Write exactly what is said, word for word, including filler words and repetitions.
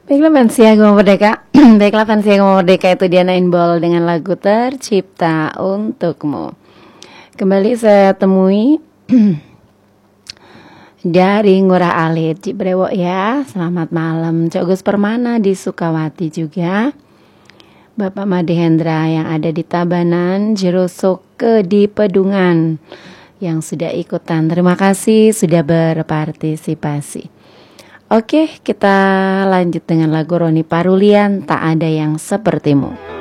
Baiklah fans Agama Merdeka. Baiklah fans Agama Merdeka, itu dia Nine Ball dengan lagu Tercipta Untukmu. Kembali saya temui dari Ngurah Alit Cibrewok ya. Selamat malam Cok Gus Permana di Sukawati juga. Bapak Made Hendra yang ada di Tabanan, Jerosoke di Pedungan yang sudah ikutan. Terima kasih sudah berpartisipasi. Oke, kita lanjut dengan lagu Roni Parulian, Tak Ada Yang Sepertimu.